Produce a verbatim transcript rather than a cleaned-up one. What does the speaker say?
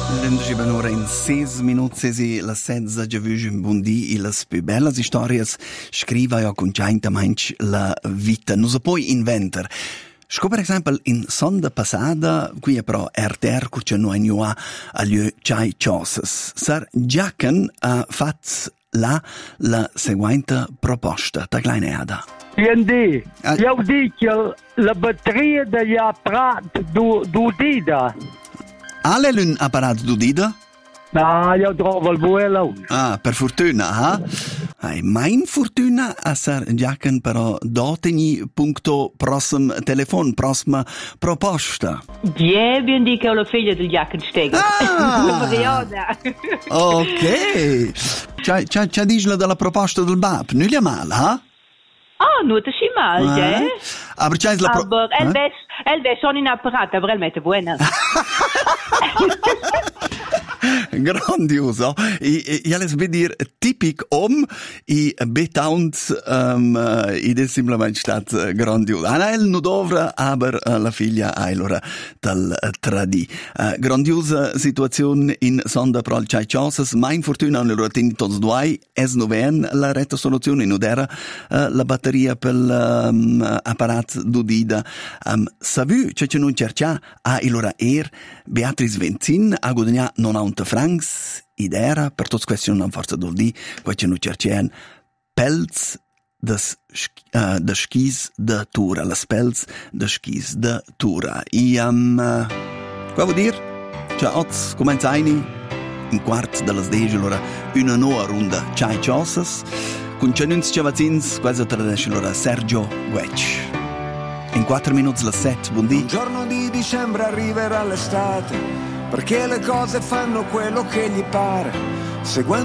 Un'ora in sei minuti e la senza già visto un buondì e le più belle storie scrive io congiuntamente la vita. Non si può inventare. Sco per esempio in sonda passata, qui è però R T R che noi abbiamo a lieu c'hai cioses. Sir Giachen ha fatto la, la seguente proposta. Ta kleine Ada. Quindi, ah. io dico la batteria degli apparati d'udida. Alle un apparato d'udida? No, io trovo il buono. Ah, per fortuna, ah? Hai mai fortuna a Sir Giachen però doteni punto prossimo telefono, prossima proposta. Yeah, ben dico la figlia del Giachen Steger. Ah! Ok. C'è, c'è, c'è dice della proposta del B A P, non è male, ah? Oh, non è male, eh? eh? Aber c'è la proposta. Aber Elvis, Elvis sono in apparato, aber el mette buona. Grandioso. Ja, les vil dir typisch om i betaunt um, i del simplement stat grandioso. Ana el nu dovra, aber uh, la figlia ailora dal uh, tradi. Uh, grandiosa situazione in sonda pro il chai chosas, ma in fortuna nel rotin tots duai es noven la retta soluzione in udera uh, la batteria per um, apparat d'udida. Um, savu, c'è c'è non cercia a ilora er Beatrice Venzin a guadagna non ha un francs id era per tutte queste non forza d'oldi qua c'è non cercien pelz des uh, de skis de Tura, las pelz de skis de Tura. I am um, qua vuol dir cioè oz comenza aini un quart de las dege allora una nuova runda chai chosas con cenunz cevazins quasi tradisce allora Sergio Guec. In quattro minuti la set, buondì. Un giorno di dicembre arriverà l'estate, perché le cose fanno quello che gli pare, seguendo